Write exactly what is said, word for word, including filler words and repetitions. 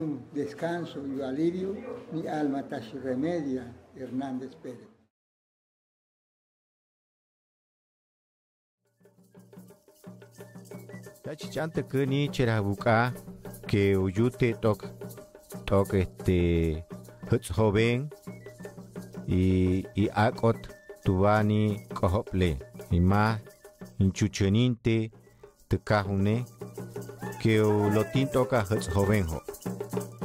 Descanso y alivio, mi alma tashi remedia, Hernández Pérez. Tachichante que ni cherabuka que uyute tok tok este huts joven y y akot tubani kohople y más inchucheninte te kahune que lo tinto ka huts joven ho.